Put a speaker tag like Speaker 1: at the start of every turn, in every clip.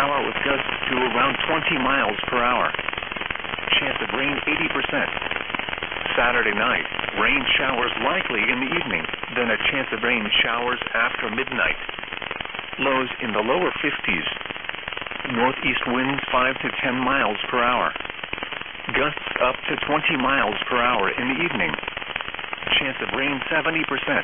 Speaker 1: hour with gusts to around 20 miles per hour. Chance of rain 80%. Saturday night, rain showers likely in the evening, then a chance of rain showers after midnight. Lows in the lower 50s. Northeast winds 5 to 10 miles per hour. Gusts up to 20 miles per hour in the evening. Chance of rain 70%.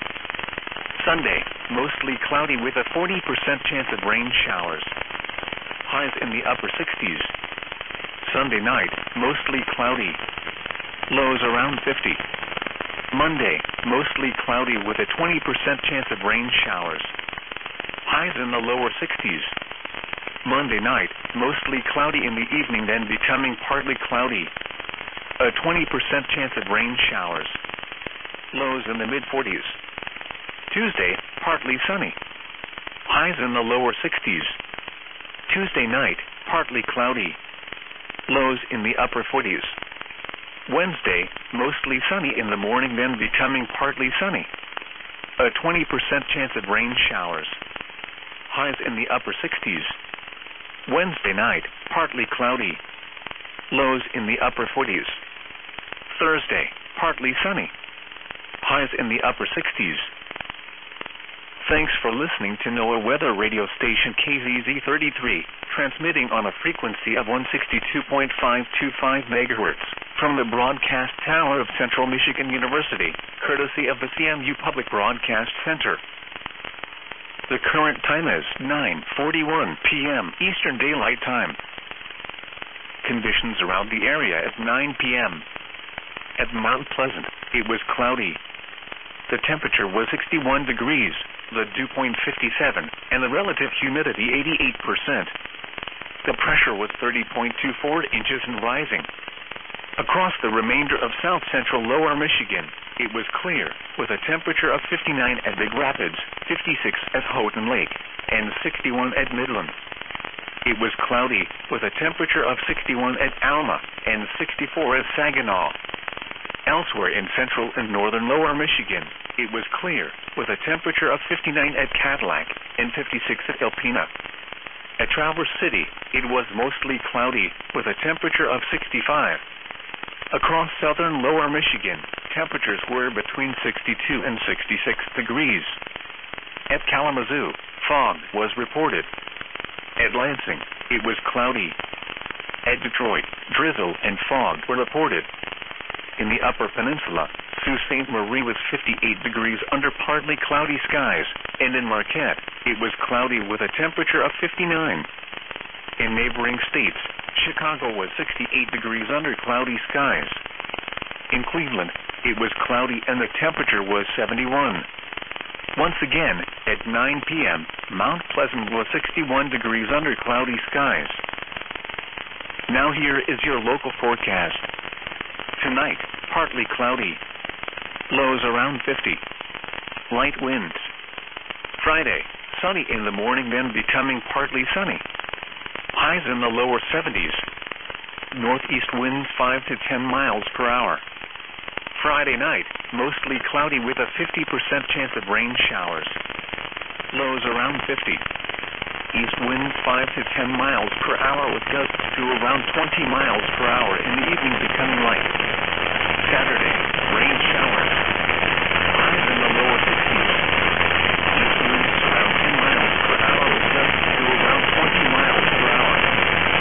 Speaker 1: Sunday, mostly cloudy with a 40% chance of rain showers. Highs in the upper 60s. Sunday night, mostly cloudy. Lows around 50. Monday, mostly cloudy with a 20% chance of rain showers. Highs in the lower 60s. Monday night, mostly cloudy in the evening, then becoming partly cloudy. A 20% chance of rain showers. Lows in the mid-40s. Tuesday, partly sunny. Highs in the lower 60s. Tuesday night, partly cloudy. Lows in the upper 40s. Wednesday, mostly sunny in the morning, then becoming partly sunny. A 20% chance of rain showers. Highs in the upper 60s. Wednesday night, partly cloudy. Lows in the upper 40s. Thursday, partly sunny. Highs in the upper 60s. Thanks for listening to NOAA weather radio station KZZ33, transmitting on a frequency of 162.525 megahertz from the broadcast tower of Central Michigan University, courtesy of the CMU Public Broadcast Center. The current time is 9:41 p.m. Eastern Daylight Time. Conditions around the area at 9 p.m. At Mount Pleasant, it was cloudy. The temperature was 61 degrees, the dew point 57, and the relative humidity 88%. The pressure was 30.24 inches and rising. Across the remainder of south-central lower Michigan, it was clear, with a temperature of 59 at Big Rapids, 56 at Houghton Lake, and 61 at Midland. It was cloudy, with a temperature of 61 at Alma, and 64 at Saginaw. Elsewhere in central and northern lower Michigan, it was clear, with a temperature of 59 at Cadillac and 56 at Alpena. At Traverse City, it was mostly cloudy, with a temperature of 65. Across southern lower Michigan, temperatures were between 62 and 66 degrees. At Kalamazoo, fog was reported. At Lansing, it was cloudy. At Detroit, drizzle and fog were reported. In the Upper Peninsula, Sault Ste. Marie was 58 degrees under partly cloudy skies, and in Marquette, it was cloudy with a temperature of 59. In neighboring states, Chicago was 68 degrees under cloudy skies. In Cleveland, it was cloudy and the temperature was 71. Once again, at 9 p.m., Mount Pleasant was 61 degrees under cloudy skies. Now here is your local forecast. Tonight, partly cloudy. Lows around 50. Light winds. Friday, sunny in the morning, then becoming partly sunny. Highs in the lower 70s. Northeast winds 5 to 10 miles per hour. Friday night, mostly cloudy with a 50% chance of rain showers. Lows around 50. East winds 5 to 10 miles per hour with gusts to around 20 miles per hour in the evening,